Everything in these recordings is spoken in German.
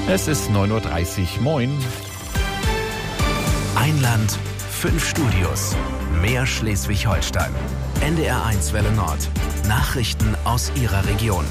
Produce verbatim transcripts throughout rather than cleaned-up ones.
Es ist neun Uhr dreißig. Moin. Ein Land, fünf Studios. Mehr Schleswig-Holstein. N D R eins Welle Nord. Nachrichten aus Ihrer Region.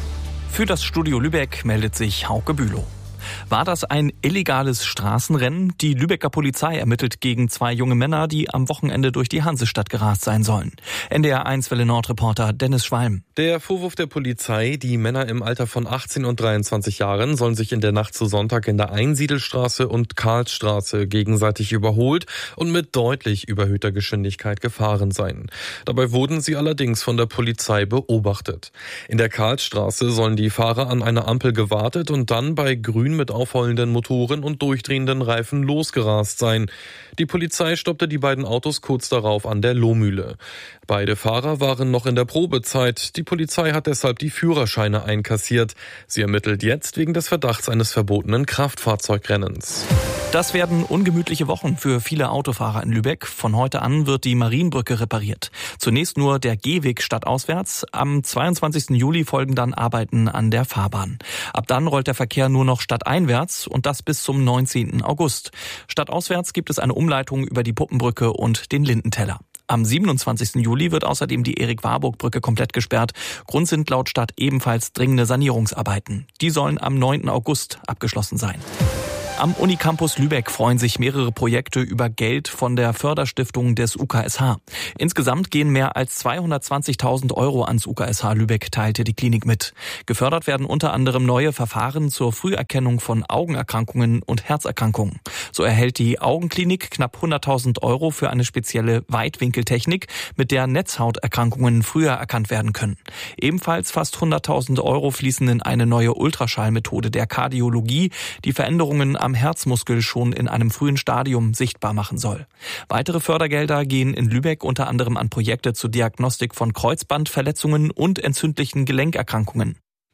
Für das Studio Lübeck meldet sich Hauke Bülow. War das ein illegales Straßenrennen? Die Lübecker Polizei ermittelt gegen zwei junge Männer, die am Wochenende durch die Hansestadt gerast sein sollen. N D R eins Welle Nord-Reporter Dennis Schwalm. Der Vorwurf der Polizei, die Männer im Alter von achtzehn und dreiundzwanzig Jahren sollen sich in der Nacht zu Sonntag in der Einsiedelstraße und Karlsstraße gegenseitig überholt und mit deutlich überhöhter Geschwindigkeit gefahren sein. Dabei wurden sie allerdings von der Polizei beobachtet. In der Karlsstraße sollen die Fahrer an einer Ampel gewartet und dann bei Grün mit aufheulenden Motoren und durchdrehenden Reifen losgerast sein. Die Polizei stoppte die beiden Autos kurz darauf an der Lohmühle. Beide Fahrer waren noch in der Probezeit. Die Polizei hat deshalb die Führerscheine einkassiert. Sie ermittelt jetzt wegen des Verdachts eines verbotenen Kraftfahrzeugrennens. Das werden ungemütliche Wochen für viele Autofahrer in Lübeck. Von heute an wird die Marienbrücke repariert. Zunächst nur der Gehweg stadtauswärts. Am zweiundzwanzigsten Juli folgen dann Arbeiten an der Fahrbahn. Ab dann rollt der Verkehr nur noch stadteinwärts und das bis zum neunzehnten August. Stadtauswärts gibt es eine Umleitung über die Puppenbrücke und den Lindenteller. Am siebenundzwanzigsten Juli wird außerdem die Erik-Warburg-Brücke komplett gesperrt. Grund sind laut Stadt ebenfalls dringende Sanierungsarbeiten. Die sollen am neunten August abgeschlossen sein. Am Unicampus Lübeck freuen sich mehrere Projekte über Geld von der Förderstiftung des U K S H. Insgesamt gehen mehr als zweihundertzwanzigtausend Euro ans U K S H Lübeck, teilte die Klinik mit. Gefördert werden unter anderem neue Verfahren zur Früherkennung von Augenerkrankungen und Herzerkrankungen. So erhält die Augenklinik knapp hunderttausend Euro für eine spezielle Weitwinkeltechnik, mit der Netzhauterkrankungen früher erkannt werden können. Ebenfalls fast hunderttausend Euro fließen in eine neue Ultraschallmethode der Kardiologie, die Veränderungen am Herzmuskel schon in einem frühen Stadium sichtbar machen soll. Weitere Fördergelder gehen in Lübeck unter anderem an Projekte zur Diagnostik von Kreuzbandverletzungen und entzündlichen Gelenkerkrankungen.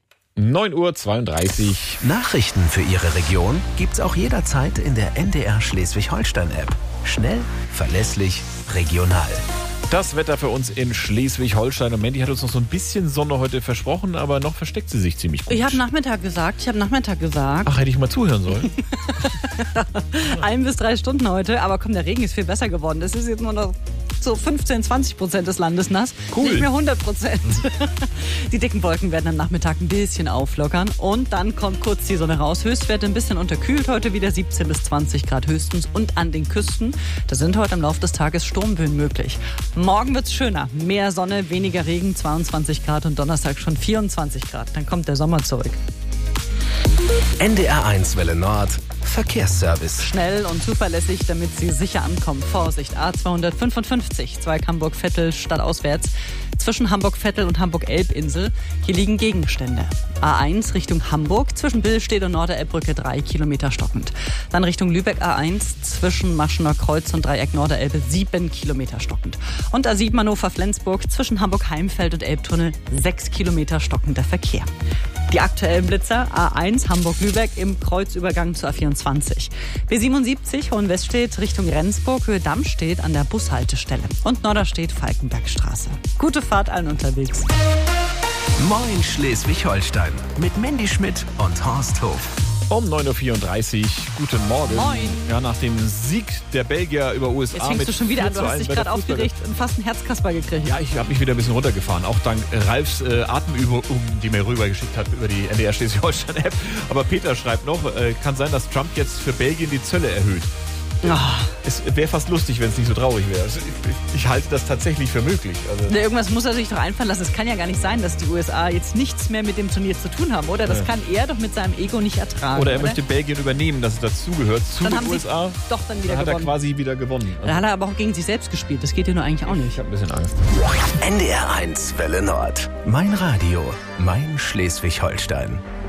neun Uhr zweiunddreißig. Nachrichten für Ihre Region gibt's auch jederzeit in der N D R Schleswig-Holstein-App. Schnell, verlässlich, regional. Das Wetter für uns in Schleswig-Holstein. Und Mandy hat uns noch so ein bisschen Sonne heute versprochen, aber noch versteckt sie sich ziemlich gut. Ich habe Nachmittag gesagt, ich habe Nachmittag gesagt. Ach, hätte ich mal zuhören sollen. Ein bis drei Stunden heute, aber komm, der Regen ist viel besser geworden. Das ist jetzt nur noch so fünfzehn, zwanzig Prozent des Landes nass. Cool. Nicht mehr hundert Prozent. Die dicken Wolken werden am Nachmittag ein bisschen auflockern und dann kommt kurz die Sonne raus. Höchstwerte ein bisschen unterkühlt, heute wieder siebzehn bis zwanzig Grad höchstens und an den Küsten. Da sind heute im Laufe des Tages Sturmböen möglich. Morgen wird's schöner. Mehr Sonne, weniger Regen, zweiundzwanzig Grad und Donnerstag schon vierundzwanzig Grad. Dann kommt der Sommer zurück. N D R eins Welle Nord. Verkehrsservice. Schnell und zuverlässig, damit Sie sicher ankommen. Vorsicht, A zweihundertfünfundfünfzig, Zweig Hamburg-Vettel stadtauswärts. Zwischen Hamburg-Vettel und Hamburg-Elbinsel. Hier liegen Gegenstände. A eins Richtung Hamburg, zwischen Billstedt und Norderelbbrücke drei Kilometer stockend. Dann Richtung Lübeck A eins, zwischen Maschener Kreuz und Dreieck Norderelbe sieben Kilometer stockend. Und A sieben Hannover-Flensburg, zwischen Hamburg-Heimfeld und Elbtunnel sechs Kilometer stockender Verkehr. Die aktuellen Blitzer A eins Hamburg-Lübeck im Kreuzübergang zur A vierundzwanzig. B siebenundsiebzig Hohenweststedt Richtung Rendsburg, Höhe Dammstedt an der Bushaltestelle. Und Norderstedt Falkenbergstraße. Gute Fahrt allen unterwegs. Moin Schleswig-Holstein mit Mandy Schmidt und Horst Hof. Um neun Uhr vierunddreißig. Guten Morgen. Moin. Ja, nach dem Sieg der Belgier über U S A. Jetzt fängst mit du schon wieder an, du hast dich gerade aufgeregt und fast einen Herzkasper gekriegt. Ja, ich habe mich wieder ein bisschen runtergefahren. Auch dank Ralfs äh, Atemübung, die mir rübergeschickt hat über die N D R Schleswig-Holstein-App. Aber Peter schreibt noch, äh, kann sein, dass Trump jetzt für Belgien die Zölle erhöht. Oh. Es wäre fast lustig, wenn es nicht so traurig wäre. Ich, ich halte das tatsächlich für möglich. Also Irgendwas muss er sich doch einfallen lassen. Es kann ja gar nicht sein, dass die U S A jetzt nichts mehr mit dem Turnier zu tun haben, oder? Das ja. kann er doch mit seinem Ego nicht ertragen. Oder er oder? möchte Belgien übernehmen, dass es dazugehört zu dann den haben U S A. Doch dann wieder dann hat gewonnen. er quasi wieder gewonnen. Also Da hat er aber auch gegen sich selbst gespielt. Das geht ja nur eigentlich auch nicht. Ich habe ein bisschen Angst. N D R eins Welle Nord. Mein Radio, mein Schleswig-Holstein.